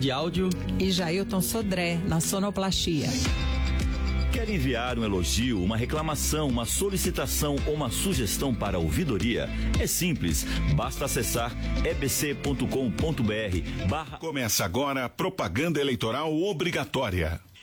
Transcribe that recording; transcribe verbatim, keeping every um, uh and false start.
de áudio e Jailton Sodré na sonoplastia. Quer enviar um elogio, uma reclamação, uma solicitação ou uma sugestão para a ouvidoria? É simples, basta acessar e b c ponto com ponto b r barra... Começa agora a propaganda eleitoral obrigatória.